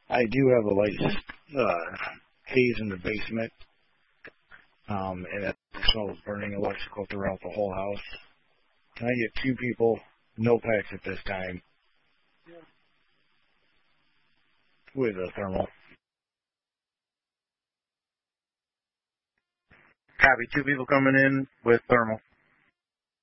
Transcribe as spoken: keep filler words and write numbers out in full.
I do have a light uh, haze in the basement, um, and it smells burning electrical throughout the whole house. Can I get two people, no packs at this time, with a thermal? Copy, two people coming in with thermal.